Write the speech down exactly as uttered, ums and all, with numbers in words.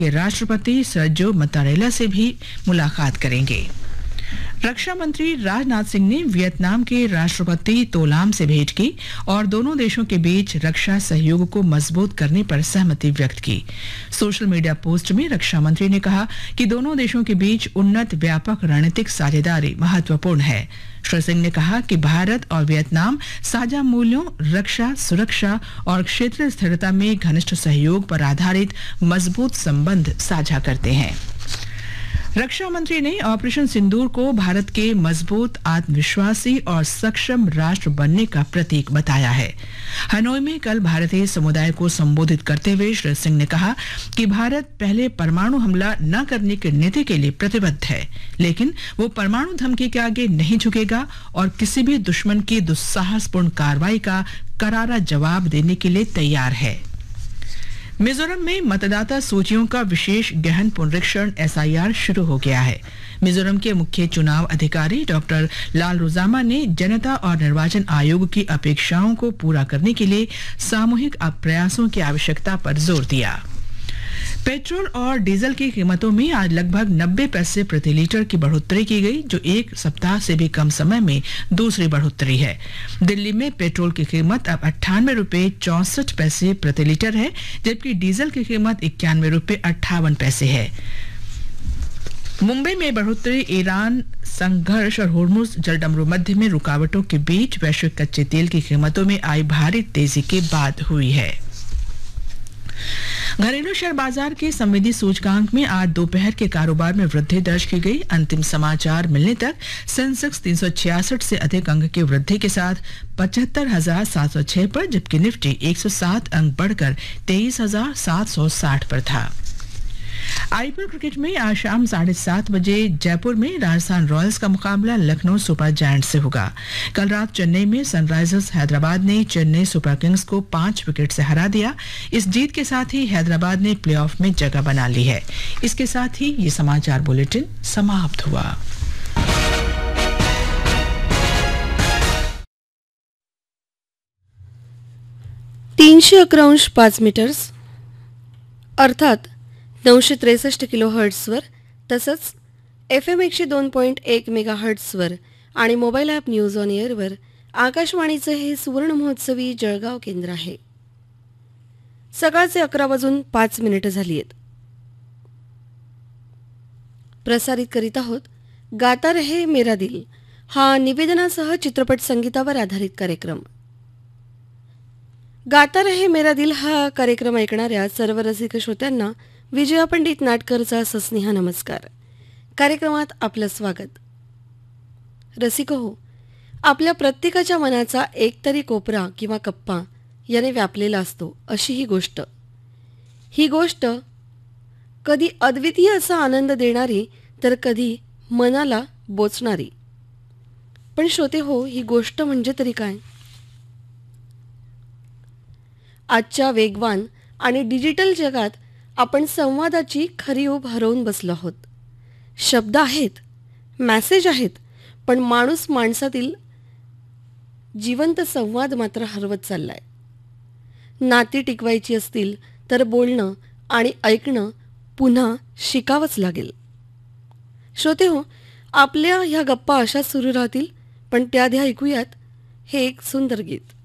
के राष्ट्रपति सर्जियो मतारेला से भी मुलाकात करेंगे। रक्षा मंत्री राजनाथ सिंह ने वियतनाम के राष्ट्रपति तो लाम से भेंट की और दोनों देशों के बीच रक्षा सहयोग को मजबूत करने पर सहमति व्यक्त की। सोशल मीडिया पोस्ट में रक्षा मंत्री ने कहा कि दोनों देशों के बीच उन्नत व्यापक रणनीतिक साझेदारी महत्वपूर्ण है। श्री सिंह ने कहा कि भारत और वियतनाम साझा मूल्यों, रक्षा, सुरक्षा और क्षेत्रीय स्थिरता में घनिष्ठ सहयोग पर आधारित मजबूत संबंध साझा करते हैं। रक्षा मंत्री ने ऑपरेशन सिंदूर को भारत के मजबूत, आत्मविश्वासी और सक्षम राष्ट्र बनने का प्रतीक बताया है। हनोई में कल भारतीय समुदाय को संबोधित करते हुए श्री सिंह ने कहा कि भारत पहले परमाणु हमला न करने की नीति के लिए प्रतिबद्ध है, लेकिन वो परमाणु धमकी के आगे नहीं झुकेगा और किसी भी दुश्मन की दुस्साहसपूर्ण कार्रवाई का करारा जवाब देने के लिए तैयार है। मिजोरम में मतदाता सूचियों का विशेष गहन पुनरीक्षण एस आई आर शुरू हो गया है। मिजोरम के मुख्य चुनाव अधिकारी डॉक्टर लाल रुजामा ने जनता और निर्वाचन आयोग की अपेक्षाओं को पूरा करने के लिए सामूहिक प्रयासों की आवश्यकता पर जोर दिया। पेट्रोल और डीजल की कीमतों में आज लगभग नब्बे पैसे प्रति लीटर की बढ़ोतरी की गई, जो एक सप्ताह से भी कम समय में दूसरी बढ़ोतरी है। दिल्ली में पेट्रोल की कीमत अब अट्ठानवे रुपए चौसठ पैसे प्रति लीटर है, जबकि डीजल की कीमत इक्यानवे रुपए अट्ठावन पैसे है। मुंबई में बढ़ोतरी ईरान संघर्ष और होर्मुज जलडमरू मध्य में रुकावटों के बीच वैश्विक कच्चे तेल की कीमतों में आई भारी तेजी के बाद हुई है। घरेलू शेयर बाजार के संवेदी सूचकांक में आज दोपहर के कारोबार में वृद्धि दर्ज की गई। अंतिम समाचार मिलने तक सेंसेक्स तीन सौ छियासठ से अधिक अंक की वृद्धि के साथ पचहत्तर हजार सात सौ छह पर, जबकि निफ्टी एक सौ सात अंक बढ़कर तेईस हजार सात सौ साठ पर था। आईपीएल क्रिकेट में आज शाम साढ़े सात बजे जयपुर में राजस्थान रॉयल्स का मुकाबला लखनऊ सुपर जायंट्स से होगा। कल रात चेन्नई में सनराइजर्स हैदराबाद ने चेन्नई सुपर किंग्स को पांच विकेट से हरा दिया। इस जीत के साथ ही हैदराबाद ने प्लेऑफ में जगह बना ली है। इसके साथ ही ये समाचार बुलेटिन समाप्त हुआ। तीनशे अकरा अंश पाच मीटर्स अर्थात नऊशे त्रेसष्ट किलो हर्ट्सवर, तसंच एफ एम एकशे दोन पॉईंट एक मेगा हर्ट्सवर आणि मोबाईल ॲप न्यूज ऑन एअरवर आकाशवाणीचं हे सुवर्ण महोत्सवी जळगाव केंद्र आहे। सकाळचे अकरा वाजून पाच मिनिटं झाली आहेत। प्रसारित करीत आहोत गाता रहे मेरा दिल हा निवेदनासह चित्रपट संगीतावर आधारित कार्यक्रम। गाता रहे मेरा दिल हा कार्यक्रम ऐकणाऱ्या सर्व रसिक श्रोत्यांना विजया पंडित नाटकरचा सस्नेह नमस्कार। कार्यक्रमात आपलं स्वागत। रसिक हो, आपल्या प्रत्येकाच्या मनाचा एकतरी कोपरा किंवा कप्पा याने व्यापलेला असतो अशी ही गोष्ट। ही गोष्ट कधी अद्वितीय असा आनंद देणारी तर कधी मनाला बोचणारी। पण श्रोते हो, ही गोष्ट म्हणजे तरी काय? आजच्या वेगवान आणि डिजिटल जगात आपण संवादाची खरी ऊब हरवून बसलो आहोत। शब्द आहेत, मेसेज आहेत, पण माणूस माणसातील जिवंत संवाद मात्र हरवत चाललाय। नाती टिकवायची असतील तर बोलणं आणि ऐकणं पुन्हा शिकावंच लागेल। श्रोते हो, आपल्या ह्या गप्पा अशाच सुरू राहतील, पण त्याआधी ऐकूयात हे एक सुंदर गीत।